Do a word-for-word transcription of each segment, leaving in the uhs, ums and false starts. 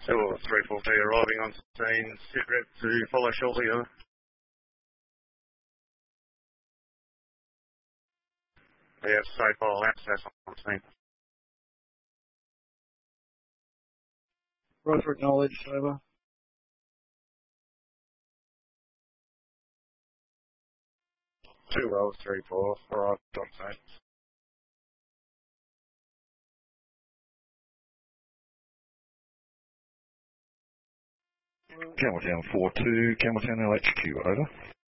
Sure, three four B arriving on scene, sit rep to follow shortly. Over. We have safe file access on scene. Roger, acknowledged, over. Two wells, three four, arrived on scene. Campbelltown four two, Campbelltown L H Q, over.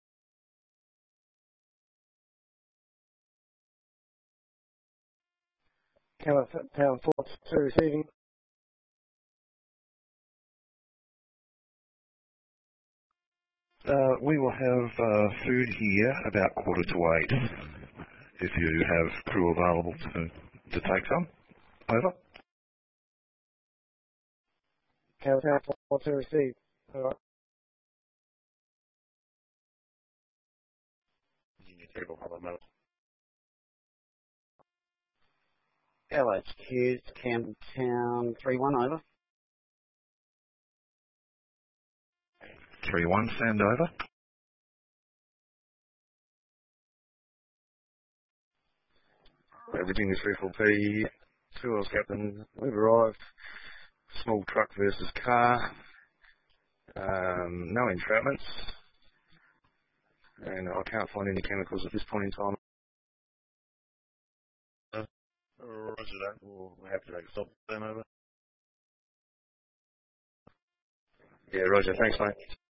Campbelltown four two, receiving. Uh, we will have uh, food here about quarter to eight, if you have crew available to, to take some. Over. Campbelltown four two, received. All right. L H Q, Campbelltown three one, over. three one, stand over. Virginia three four P, two wells, Captain. We've arrived. Small truck versus car. Um, no entrapments. And I can't find any chemicals at this point in time. Uh, roger that. We'll have to take a stop then, over. Yeah, roger. Thanks, mate.